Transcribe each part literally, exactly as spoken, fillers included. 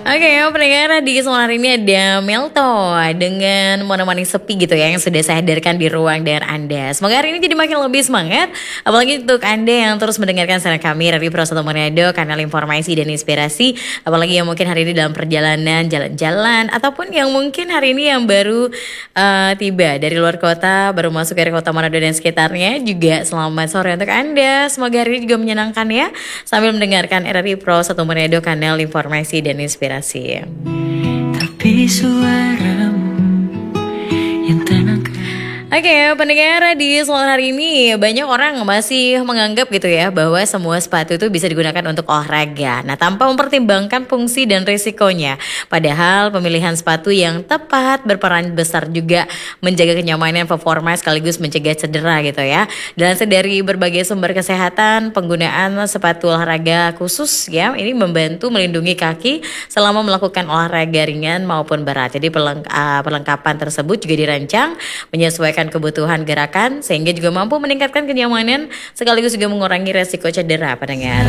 Oke, pendengar di kesempatan hari ini ada Melto dengan menemani sepi gitu ya yang sudah saya hadirkan di ruang dengar Anda. Semoga hari ini jadi makin lebih semangat, apalagi untuk Anda yang terus mendengarkan siaran kami Radio Pro satu Manado, kanal informasi dan inspirasi. Apalagi yang mungkin hari ini dalam perjalanan jalan-jalan ataupun yang mungkin hari ini yang baru uh, tiba dari luar kota, baru masuk dari kota Manado dan sekitarnya. Juga selamat sore untuk Anda. Semoga hari ini juga menyenangkan ya sambil mendengarkan R R I Pro satu Manado, kanal informasi dan inspirasi. Tapi suaramu yang tenang. Oke, pendengar di sore hari ini banyak orang masih menganggap gitu ya bahwa semua sepatu itu bisa digunakan untuk olahraga. Nah, tanpa mempertimbangkan fungsi dan risikonya. Padahal pemilihan sepatu yang tepat berperan besar juga menjaga kenyamanan performa sekaligus mencegah cedera gitu ya. Dan dari berbagai sumber kesehatan, penggunaan sepatu olahraga khusus ya, ini membantu melindungi kaki selama melakukan olahraga ringan maupun berat. Jadi peleng- uh, perlengkapan tersebut juga dirancang menyesuaikan kebutuhan gerakan sehingga juga mampu meningkatkan kenyamanan sekaligus juga mengurangi resiko cedera pendengar.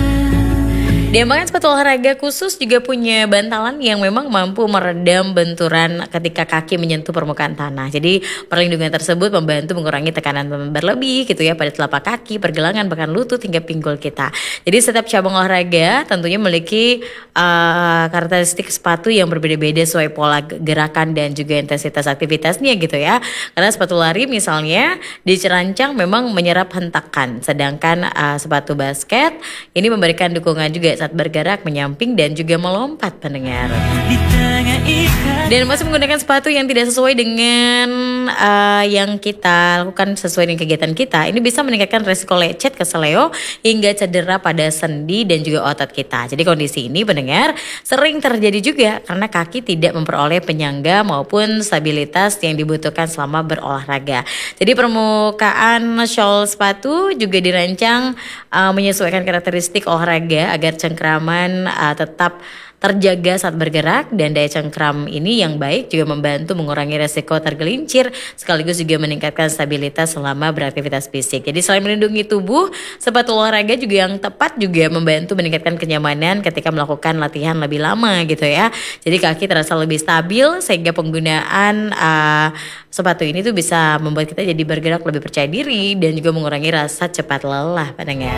Dan bahkan sepatu olahraga khusus juga punya bantalan yang memang mampu meredam benturan ketika kaki menyentuh permukaan tanah. Jadi perlindungan tersebut membantu mengurangi tekanan berlebih gitu ya pada telapak kaki, pergelangan, bahkan lutut hingga pinggul kita. Jadi setiap cabang olahraga tentunya memiliki uh, karakteristik sepatu yang berbeda-beda sesuai pola gerakan dan juga intensitas aktivitasnya gitu ya. Karena sepatu lari misalnya dirancang memang menyerap hentakan, sedangkan uh, sepatu basket ini memberikan dukungan juga saat bergerak, menyamping dan juga melompat pendengar. Dan masih menggunakan sepatu yang tidak sesuai dengan uh, yang kita lakukan sesuai dengan kegiatan kita, ini bisa meningkatkan resiko lecet, keseleo hingga cedera pada sendi dan juga otot kita. Jadi kondisi ini pendengar sering terjadi juga karena kaki tidak memperoleh penyangga maupun stabilitas yang dibutuhkan selama berolahraga. Jadi permukaan sol sepatu juga dirancang uh, menyesuaikan karakteristik olahraga agar cengkraman uh, tetap terjaga saat bergerak, dan daya cengkram ini yang baik juga membantu mengurangi resiko tergelincir sekaligus juga meningkatkan stabilitas selama beraktivitas fisik. Jadi selain melindungi tubuh, sepatu olahraga juga yang tepat juga membantu meningkatkan kenyamanan ketika melakukan latihan lebih lama gitu ya. Jadi kaki terasa lebih stabil sehingga penggunaan uh, sepatu ini tuh bisa membuat kita jadi bergerak lebih percaya diri dan juga mengurangi rasa cepat lelah pendengar.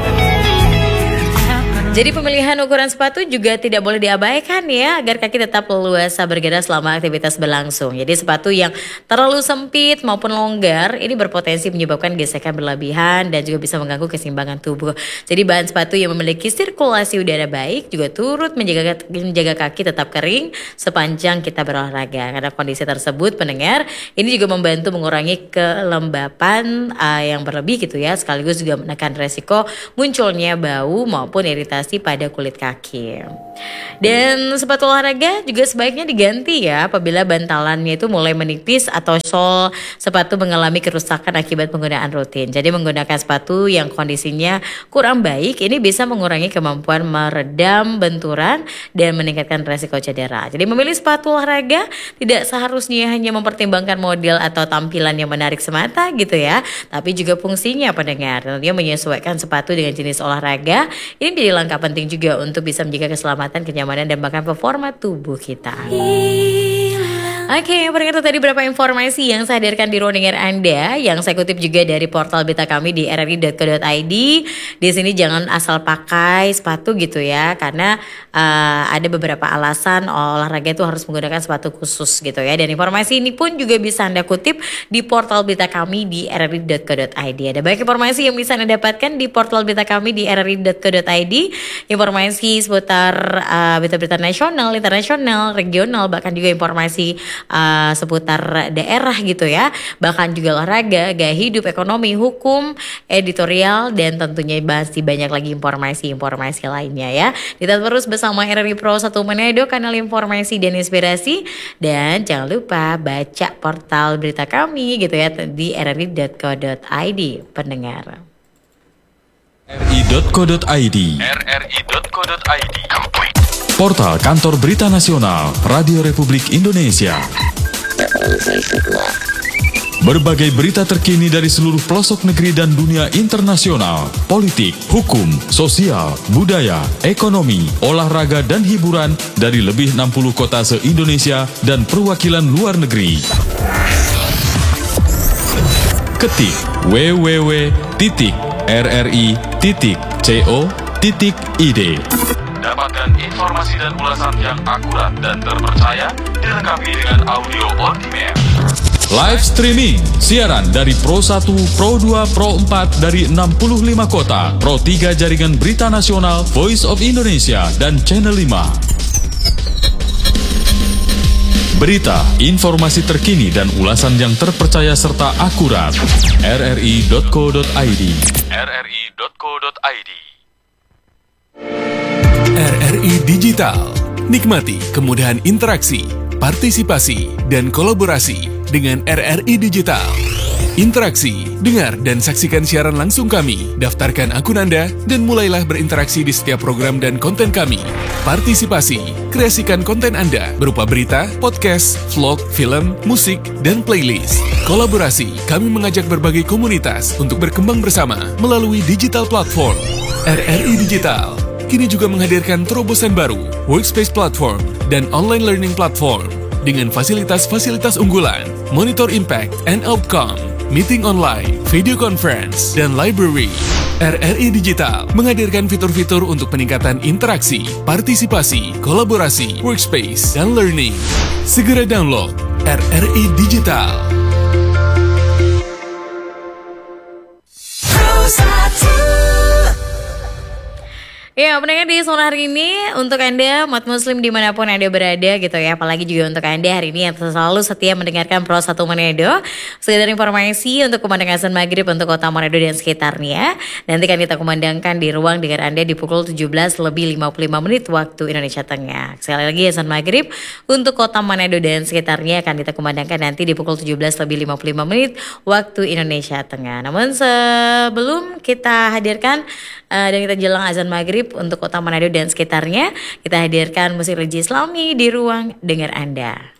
Jadi pemilihan ukuran sepatu juga tidak boleh diabaikan ya, agar kaki tetap leluasa bergerak selama aktivitas berlangsung. Jadi sepatu yang terlalu sempit maupun longgar ini berpotensi menyebabkan gesekan berlebihan dan juga bisa mengganggu keseimbangan tubuh. Jadi bahan sepatu yang memiliki sirkulasi udara baik juga turut menjaga, menjaga kaki tetap kering sepanjang kita berolahraga. Karena kondisi tersebut pendengar ini juga membantu mengurangi kelembapan uh, yang berlebih gitu ya, sekaligus juga menekan resiko munculnya bau maupun iritasi pada kulit kaki. Dan sepatu olahraga juga sebaiknya diganti ya apabila bantalannya itu mulai menipis atau sol sepatu mengalami kerusakan akibat penggunaan rutin. Jadi menggunakan sepatu yang kondisinya kurang baik ini bisa mengurangi kemampuan meredam benturan dan meningkatkan resiko cedera. Jadi memilih sepatu olahraga tidak seharusnya hanya mempertimbangkan model atau tampilan yang menarik semata gitu ya, tapi juga fungsinya pendengar. Tentunya menyesuaikan sepatu dengan jenis olahraga ini menjadi langkah penting juga untuk bisa menjaga keselamatan, kenyamanan dan bahkan performa tubuh kita. Oke, okay, pendengar tadi beberapa informasi yang saya hadirkan di ruang dengar Anda yang saya kutip juga dari portal berita kami di r r i dot co dot i d. Di sini jangan asal pakai sepatu gitu ya, karena uh, ada beberapa alasan olahraga itu harus menggunakan sepatu khusus gitu ya. Dan informasi ini pun juga bisa Anda kutip di portal berita kami di r r i dot co dot i d. Ada banyak informasi yang bisa Anda dapatkan di portal berita kami di r r i dot co dot i d. Informasi seputar uh, berita-berita nasional, internasional, regional, bahkan juga informasi Uh, seputar daerah gitu ya, bahkan juga olahraga, gaya hidup, ekonomi, hukum, editorial, dan tentunya masih banyak lagi informasi-informasi lainnya ya. Kita terus bersama R R I Pro satu Manado, kanal informasi dan inspirasi, dan jangan lupa baca portal berita kami gitu ya di r r i dot co dot i d pendengar. r r i dot co dot i d r r i dot co dot i d Portal Kantor Berita Nasional Radio Republik Indonesia. Berbagai berita terkini dari seluruh pelosok negeri dan dunia internasional, politik, hukum, sosial, budaya, ekonomi, olahraga dan hiburan dari lebih enam puluh kota se-Indonesia dan perwakilan luar negeri. Ketik w w w titik r r i titik co titik i d. Dapatkan informasi dan ulasan yang akurat dan terpercaya dilengkapi dengan audio on demand. Live streaming, siaran dari Pro satu, Pro dua, Pro empat dari enam puluh lima kota, Pro tiga Jaringan Berita Nasional, Voice of Indonesia, dan Channel lima. Berita, informasi terkini dan ulasan yang terpercaya serta akurat. r r i titik co titik i d r r i titik co titik i d R R I Digital. Nikmati kemudahan interaksi, partisipasi, dan kolaborasi dengan R R I Digital. Interaksi, dengar dan saksikan siaran langsung kami, daftarkan akun Anda, dan mulailah berinteraksi di setiap program dan konten kami. Partisipasi, kreasikan konten Anda berupa berita, podcast, vlog, film, musik, dan playlist. Kolaborasi, kami mengajak berbagai komunitas untuk berkembang bersama melalui digital platform. R R I Digital kini juga menghadirkan terobosan baru, workspace platform, dan online learning platform dengan fasilitas-fasilitas unggulan, monitor impact and outcome, meeting online, video conference, dan library. R R I Digital menghadirkan fitur-fitur untuk peningkatan interaksi, partisipasi, kolaborasi, workspace, dan learning. Segera download R R I Digital. Ya, pendengar di sore hari ini untuk Anda umat muslim dimanapun Anda berada gitu ya. Apalagi juga untuk Anda hari ini yang selalu setia mendengarkan Pro satu Manado. Sekedar informasi untuk kumandang azan maghrib untuk kota Manado dan sekitarnya. Nanti kan kita kumandangkan di ruang dengar Anda di pukul tujuh belas lebih lima puluh lima menit waktu Indonesia Tengah. Sekali lagi azan maghrib untuk kota Manado dan sekitarnya akan kita kumandangkan nanti di pukul tujuh belas lebih lima puluh lima menit waktu Indonesia Tengah. Namun sebelum kita hadirkan uh, dan kita jelang azan maghrib untuk kota Manado dan sekitarnya, kita hadirkan musik religi Islami di ruang dengar Anda.